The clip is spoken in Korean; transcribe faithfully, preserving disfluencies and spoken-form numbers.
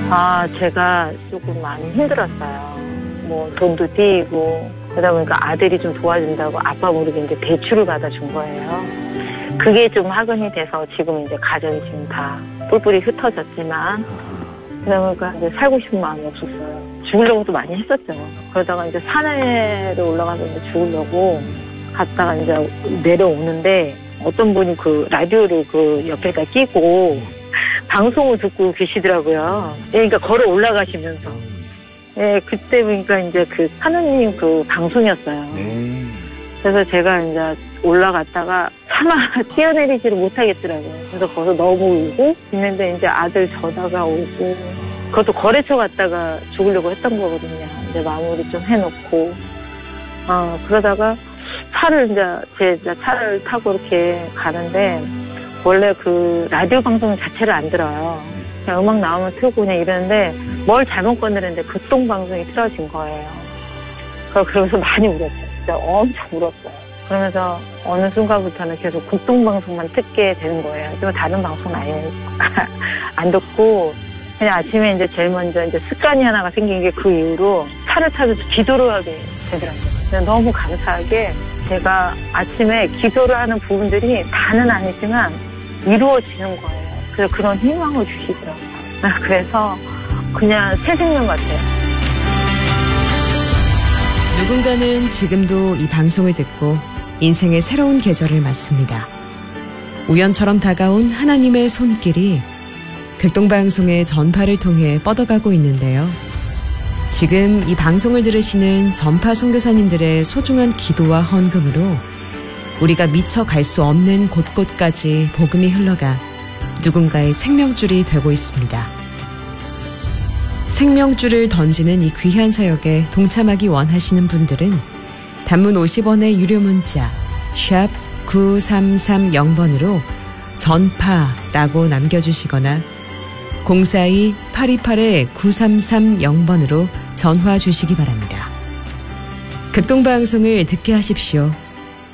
아, 제가 조금 많이 힘들었어요. 뭐 돈도 띄이고 그러다 보니까 아들이 좀 도와준다고 아빠 모르게 이제 대출을 받아준 거예요. 그게 좀 화근이 돼서 지금 이제 가정이 지금 다 뿔뿔이 흩어졌지만 그러니까 이제 살고 싶은 마음이 없었어요. 죽으려고도 많이 했었죠. 그러다가 이제 산에로 올라가서 이제 죽으려고 갔다가 이제 내려오는데 어떤 분이 그 라디오를 그 옆에다 끼고 방송을 듣고 계시더라고요. 그러니까 걸어 올라가시면서. 예, 그때 보니까 이제 그 하느님 그 방송이었어요. 네. 그래서 제가 이제 올라갔다가 차마 뛰어내리지를 못하겠더라고요. 그래서 거기서 너무 울고 있는데 이제 아들 전화가 오고 그것도 거래처 갔다가 죽으려고 했던 거거든요. 이제 마무리 좀 해놓고 어 그러다가 차를 이제 제 이제 차를 타고 이렇게 가는데 원래 그 라디오 방송 자체를 안 들어요. 그냥 음악 나오면 틀고 그냥 이러는데 뭘 잘못 건드렸는데 극동 방송이 틀어진 거예요. 그러면서 많이 울었어요. 진짜 엄청 울었어요. 그러면서 어느 순간부터는 계속 극동 방송만 듣게 되는 거예요. 또 다른 방송은 아예 안 듣고 그냥 아침에 이제 제일 먼저 이제 습관이 하나가 생긴 게 그 이후로 차를 타면서 기도를 하게 되더라고요. 너무 감사하게 제가 아침에 기도를 하는 부분들이 다는 아니지만 이루어지는 거예요. 그래서 그런 희망을 주시더라고요. 그래서 그냥 새 생명 같아요. 누군가는 지금도 이 방송을 듣고 인생의 새로운 계절을 맞습니다. 우연처럼 다가온 하나님의 손길이 극동방송의 전파를 통해 뻗어가고 있는데요. 지금 이 방송을 들으시는 전파 선교사님들의 소중한 기도와 헌금으로 우리가 미처 갈 수 없는 곳곳까지 복음이 흘러가 누군가의 생명줄이 되고 있습니다. 생명줄을 던지는 이 귀한 사역에 동참하기 원하시는 분들은 단문 오십 원의 유료 문자 샵 구삼삼영 번으로 전파라고 남겨주시거나 공사이 팔이팔 구삼삼영 번으로 전화 주시기 바랍니다. 극동방송을 듣게 하십시오.